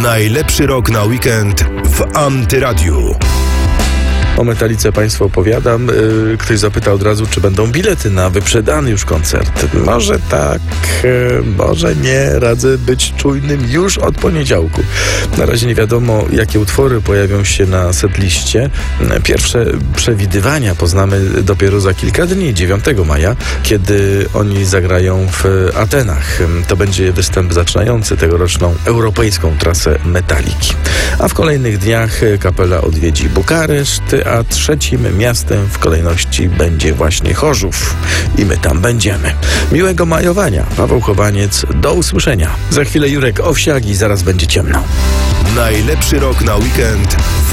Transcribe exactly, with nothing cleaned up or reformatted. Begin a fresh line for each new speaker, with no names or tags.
Najlepszy rok na weekend w Antyradiu.
O Metalice Państwu opowiadam. Yy, ktoś zapytał od razu, czy będą bilety na wyprzedany już koncert. Może tak, yy, może nie. Radzę być czujnym już od poniedziałku. Na razie nie wiadomo, jakie utwory pojawią się na setliście. Pierwsze przewidywania poznamy dopiero za kilka dni, dziewiątego maja, kiedy oni zagrają w Atenach. To będzie występ zaczynający tegoroczną europejską trasę Metaliki. A w kolejnych dniach kapela odwiedzi Bukareszt, a trzecim miastem w kolejności będzie właśnie Chorzów. I my tam będziemy. Miłego majowania. Paweł Chowaniec. Do usłyszenia. Za chwilę Jurek Owsiak i zaraz będzie ciemno.
Najlepszy rok na weekend w